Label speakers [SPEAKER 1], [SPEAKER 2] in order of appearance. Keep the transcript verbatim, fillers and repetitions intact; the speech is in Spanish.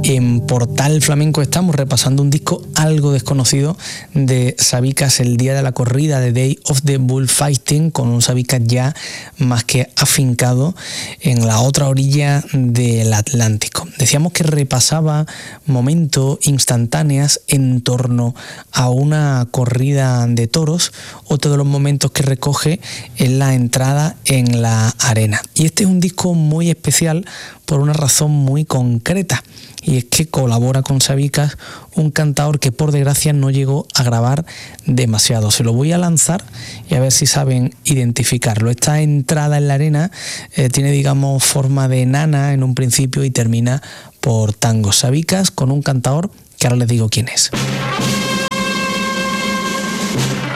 [SPEAKER 1] En Portal Flamenco estamos repasando un disco algo desconocido de Sabicas, El Día de la Corrida, The Day of the Bullfighting, con un Sabicas ya más que afincado en la otra orilla del Atlántico. Decíamos que repasaba momentos instantáneas en torno a una corrida de toros. Otro de los momentos que recoge es la entrada en la arena. Y este es un disco muy especial por una razón muy concreta, y es que colabora con Sabicas un cantador que por desgracia no llegó a grabar demasiado. Se lo voy a lanzar y a ver si saben identificarlo. Esta entrada en la arena eh, tiene, digamos, forma de nana en un principio y termina por tango. Sabicas con un cantador que ahora les digo quién es.